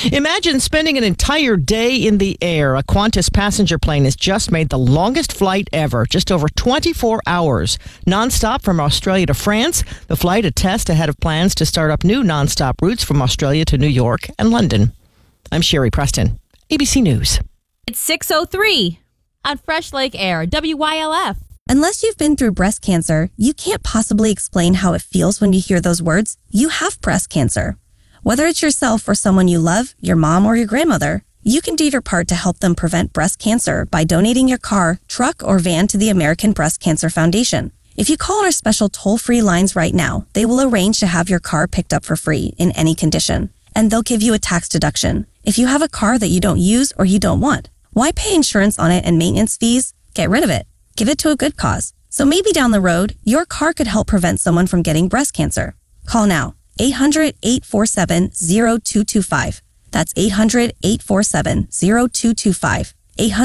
Imagine spending an entire day in the air. A Qantas passenger plane has just made the longest flight ever, just over 24 hours. Nonstop from Australia to France. The flight a test ahead of plans to start up new nonstop routes from Australia to New York and London. I'm Sherry Preston, ABC News. It's 6:03 on Fresh Lake Air, WYLF. Unless you've been through breast cancer, you can't possibly explain how it feels when you hear those words. You have breast cancer. Whether it's yourself or someone you love, your mom or your grandmother, you can do your part to help them prevent breast cancer by donating your car, truck, or van to the American Breast Cancer Foundation. If you call our special toll-free lines right now, they will arrange to have your car picked up for free in any condition, and they'll give you a tax deduction. If you have a car that you don't use or you don't want, why pay insurance on it and maintenance fees? Get rid of it. Give it to a good cause. So maybe down the road, your car could help prevent someone from getting breast cancer. Call now. 800-847-0225. That's 800-847-0225.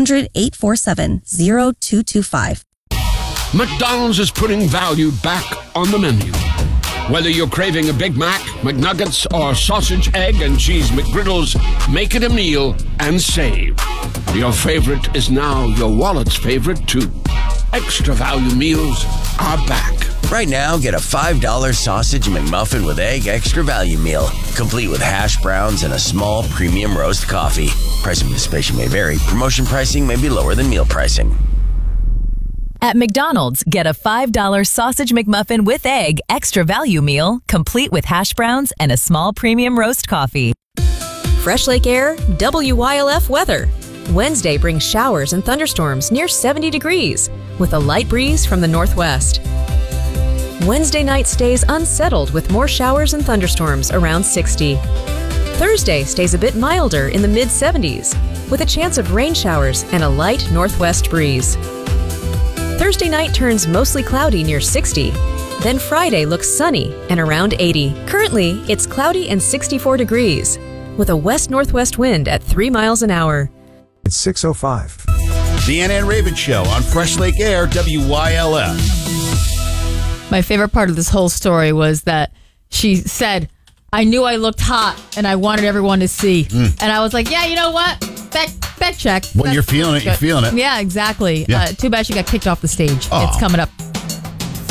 800-847-0225. McDonald's is putting value back on the menu. Whether you're craving a Big Mac, McNuggets, or sausage, egg, and cheese McGriddles, make it a meal and save. Your favorite is now your wallet's favorite, too. Extra value meals are back. Right now, get a $5 sausage McMuffin with egg extra value meal, complete with hash browns and a small premium roast coffee. Price of participation may vary. Promotion pricing may be lower than meal pricing. At McDonald's, get a $5 sausage McMuffin with egg extra value meal, complete with hash browns and a small premium roast coffee. Fresh Lake Air, WYLF weather. Wednesday brings showers and thunderstorms near 70 degrees with a light breeze from the northwest. Wednesday night stays unsettled with more showers and thunderstorms around 60. Thursday stays a bit milder in the mid-70s with a chance of rain showers and a light northwest breeze. Thursday night turns mostly cloudy near 60. Then Friday looks sunny and around 80. Currently, it's cloudy and 64 degrees with a west-northwest wind at 3 miles an hour. It's 6:05. The Ann Raven Show on Fresh Lake Air, WYLF. My favorite part of this whole story was that she said, I knew I looked hot and I wanted everyone to see. And I was like, yeah, you know what? Back check. When you're feeling it, you're feeling it. Yeah, exactly. Yeah. Too bad she got kicked off the stage. Aw. It's coming up.